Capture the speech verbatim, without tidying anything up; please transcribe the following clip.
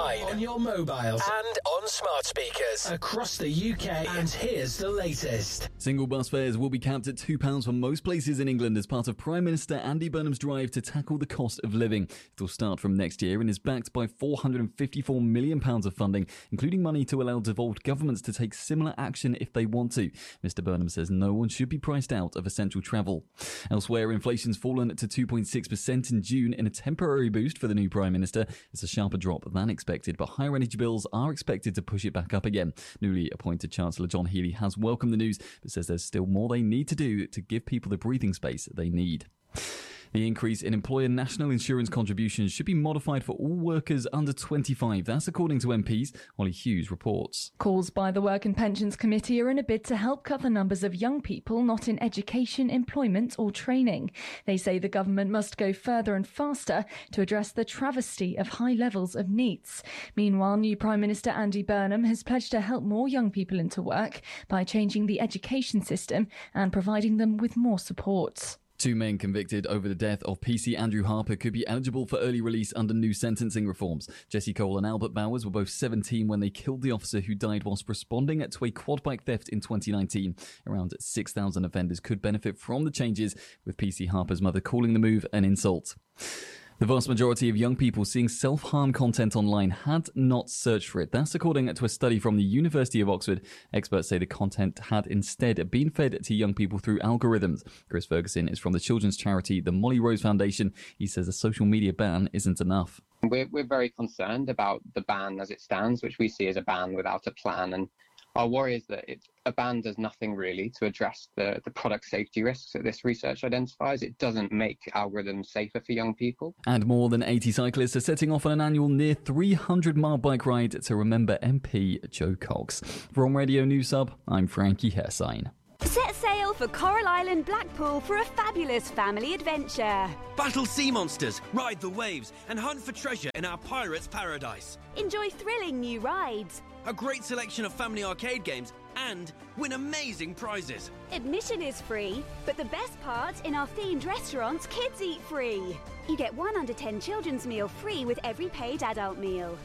online, on your mobiles, and on smart speakers across the U K. And here's the latest. Single bus fares will be capped at two pounds for most places in England as part of Prime Minister Andy Burnham's drive to tackle the cost of living. It will start from next year and is backed by four hundred fifty-four million pounds of funding, including money to allow devolved governments to take similar action if they want to. Mister Burnham says no one should be priced out of essential travel. Elsewhere, inflation's fallen to two point six percent in June in a temporary boost for the new Prime Minister. It's a sharper drop than expected, but higher energy bills are expected to push it back up again. Newly appointed Chancellor John Healey has welcomed the news, but says there's still more they need to do to give people the breathing space they need. The increase in employer national insurance contributions should be modified for all workers under twenty-five. That's according to M Ps. Holly Hughes reports. Calls by the Work and Pensions Committee are in a bid to help cut the numbers of young people not in education, employment or training. They say the government must go further and faster to address the travesty of high levels of NEETs. Meanwhile, new Prime Minister Andy Burnham has pledged to help more young people into work by changing the education system and providing them with more support. Two men convicted over the death of P C Andrew Harper could be eligible for early release under new sentencing reforms. Jesse Cole and Albert Bowers were both seventeen when they killed the officer who died whilst responding to a quad bike theft in twenty nineteen. Around six thousand offenders could benefit from the changes, with P C Harper's mother calling the move an insult. The vast majority of young people seeing self-harm content online had not searched for it. That's according to a study from the University of Oxford. Experts say the content had instead been fed to young people through algorithms. Chris Ferguson is from the children's charity, the Molly Rose Foundation. He says a social media ban isn't enough. We're, we're very concerned about the ban as it stands, which we see as a ban without a plan. And our worry is that it, a ban does nothing really to address the, the product safety risks that this research identifies. It doesn't make algorithms safer for young people. And more than eighty cyclists are setting off on an annual near three hundred mile bike ride to remember M P Joe Cox. From Radio News Sub, I'm Frankie Hersine. Set sail for Coral Island, Blackpool for a fabulous family adventure. Battle sea monsters, ride the waves and hunt for treasure in our pirate's paradise. Enjoy thrilling new rides. A great selection of family arcade games and win amazing prizes. Admission is free, but the best part, in our themed restaurants, kids eat free. You get one under ten children's meal free with every paid adult meal.